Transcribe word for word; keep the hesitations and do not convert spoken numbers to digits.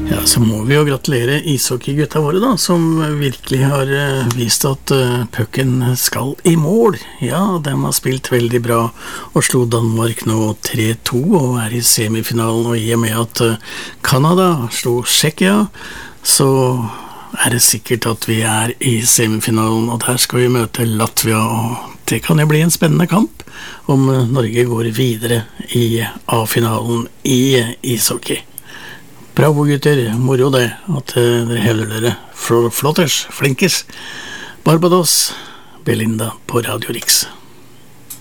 Ja, så må vi jo gratulere ishockeygutta våre da, som virkelig har uh, vist at uh, pucken skal i mål. Ja, de har spilt veldig bra og slo Danmark nå tre to og er i semifinalen, og i og med at uh, Kanada slo Tsjekkia, så er det sikkert at vi er i semifinalen, og der skal vi møte Latvia, og det kan jo bli en spennende kamp om uh, Norge går videre i A-finalen i uh, ishockey. Bravo gutter, moro det, at uh, dere hevder dere flotters, flinkers. Barbados, Belinda på Radio Riks.